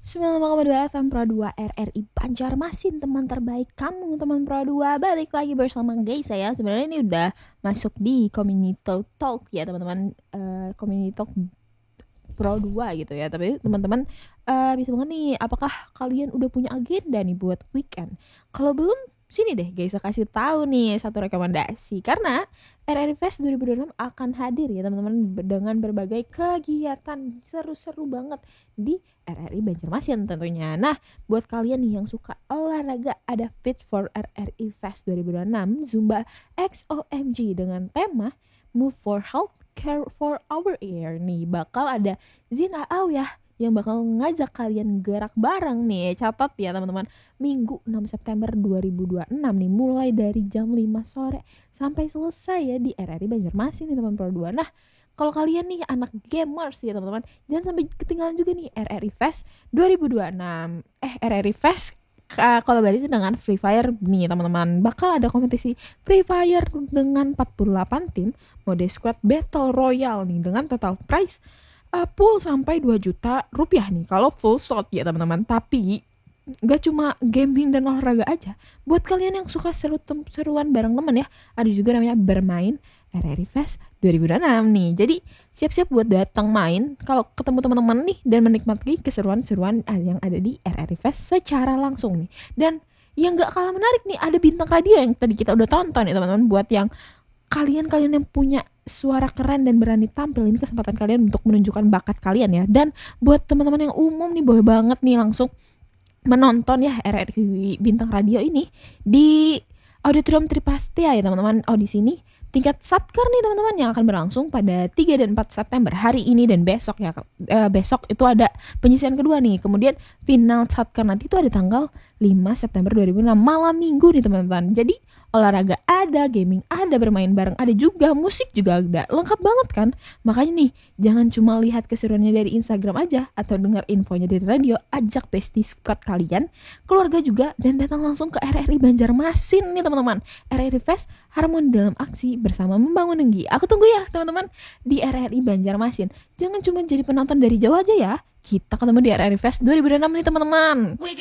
95,2 FM Pro 2 RRI Banjarmasin, teman terbaik kamu, teman Pro 2. Balik lagi bersama guys saya. Sebenarnya ini udah masuk di Community Talk ya teman-teman, Community Talk Pro 2 gitu ya. Tapi teman-teman bisa banget nih, apakah kalian udah punya agenda nih buat weekend? Kalau belum, sini deh guys, saya kasih tahu nih satu rekomendasi. Karena RRI Fest 2026 akan hadir ya teman-teman dengan berbagai kegiatan seru-seru banget di RRI Banjarmasin tentunya. Nah, buat kalian nih yang suka olahraga, ada Fit for RRI Fest 2026 Zumba XOMG dengan tema Move for Health, Care for Our Ear nih. Bakal ada Zin Aau ya yang bakal ngajak kalian gerak bareng nih. Catat ya teman-teman, Minggu 6 September 2026 nih, mulai dari jam 5 sore sampai selesai ya di RRI Banjarmasin nih teman Pro 2. Nah, kalau kalian nih anak gamers ya teman-teman, jangan sampai ketinggalan juga nih RRI Fest 2026. RRI Fest kolaborasi dengan Free Fire nih teman-teman. Bakal ada kompetisi Free Fire dengan 48 tim, mode squad battle royale nih dengan total prize pool sampai 2 juta rupiah nih kalau full slot ya teman-teman. Tapi gak cuma gaming dan olahraga aja. Buat kalian yang suka seruan bareng teman ya, ada juga namanya bermain RRI Fest 2026 nih. Jadi siap-siap buat datang main kalau ketemu teman-teman nih dan menikmati keseruan-seruan yang ada di RRI Fest secara langsung nih. Dan yang gak kalah menarik nih, ada bintang radio yang tadi kita udah tonton ya teman-teman. Buat yang kalian yang punya suara keren dan berani tampil, ini kesempatan kalian untuk menunjukkan bakat kalian ya. Dan buat teman-teman yang umum nih, boleh banget nih langsung menonton ya RRI Bintang Radio ini di Auditorium Tripastia ya teman-teman. Audisi ini tingkat Satker nih teman-teman yang akan berlangsung pada 3 dan 4 September hari ini dan besok ya. Besok itu ada penyisian kedua nih. Kemudian final Satker nanti itu ada tanggal 5 September 2006 malam minggu nih teman-teman. Jadi olahraga ada, gaming ada, bermain bareng ada juga, musik juga ada. Lengkap banget kan? Makanya nih, jangan cuma lihat keseruannya dari Instagram aja atau dengar infonya dari radio. Ajak bestie squad kalian, keluarga juga, dan datang langsung ke RRI Banjarmasin nih teman-teman. RRI Fest, harmoni dalam aksi bersama membangun negeri. Aku tunggu ya teman-teman di RRI Banjarmasin. Jangan cuma jadi penonton dari jauh aja ya. Kita ketemu di RRI Fest 2026 nih teman-teman.